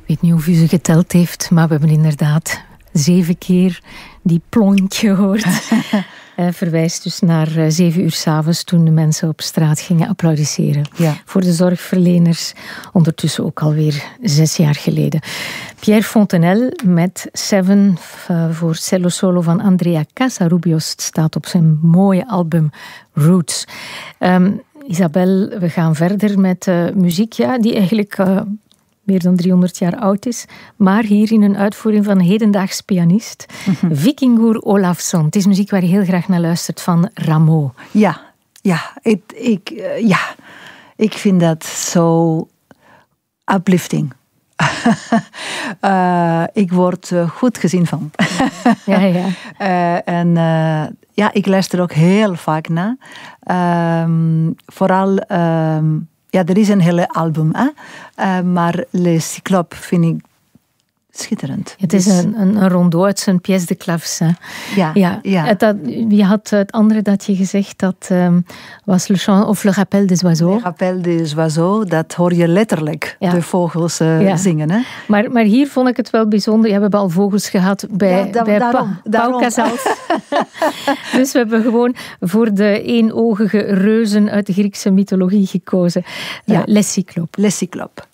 weet niet hoeveel ze geteld heeft, maar we hebben inderdaad 7 keer die plonk gehoord. Verwijst dus naar 7 uur 's avonds toen de mensen op straat gingen applaudisseren. Ja. Voor de zorgverleners, ondertussen ook alweer 6 jaar geleden. Pierre Fontenelle met Seven voor cello solo van Andrea Casarubios. Het staat op zijn mooie album Roots. Isabel, we gaan verder met muziek die eigenlijk meer dan 300 jaar oud is, maar hier in een uitvoering van een hedendaags pianist, Vikingur Olafsson. Het is muziek waar je heel graag naar luistert van Rameau. Ik vind dat zo uplifting. Ik word goed gezien van. Ik luister ook heel vaak naar. Vooral... er is een hele album, maar Le Cyclope vind ik schitterend. Het is een rondeau uit zijn pièce de clavecin. Ja. Je had het andere dat je gezegd, dat was Le Chant of Le Rappel des Oiseaux. Le Rappel des Oiseaux, dat hoor je letterlijk, de vogels zingen. Hè? Maar hier vond ik het wel bijzonder. We hebben al vogels gehad bij Pau Casals. Dus we hebben gewoon voor de eenogige reuzen uit de Griekse mythologie gekozen. Les Cyclopes. Les Cyclopes.